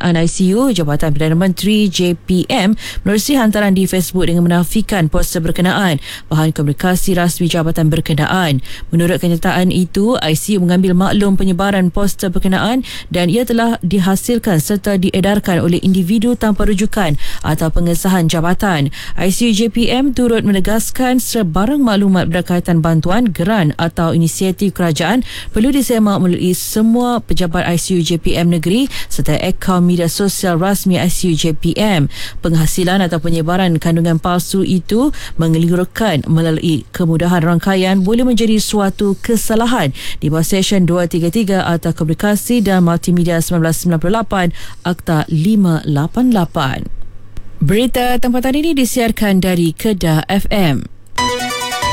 berkenaan ICU, Jabatan Perdana Menteri JPM menerusi hantaran di Facebook dengan menafikan poster berkenaan bahan komunikasi rasmi jabatan berkenaan. Menurut kenyataan itu, ICU mengambil maklum penyebaran poster berkenaan dan ia telah dihasilkan serta diedarkan oleh individu tanpa rujukan atau pengesahan jabatan. ICU JPM turut menegaskan sebarang maklumat berkaitan bantuan, geran atau inisiatif kerajaan perlu disemak melalui semua pejabat ICU JPM negeri serta akaun media sosial rasmi ICU JPM. Penghasilan atau penyebaran kandungan palsu itu mengelirukan melalui kemudahan rangkaian boleh menjadi suatu kesalahan di bawah Seksyen 233 atau Komunikasi dan Multimedia 1998 Akta 588. Berita tempatan ini disiarkan dari Kedah FM.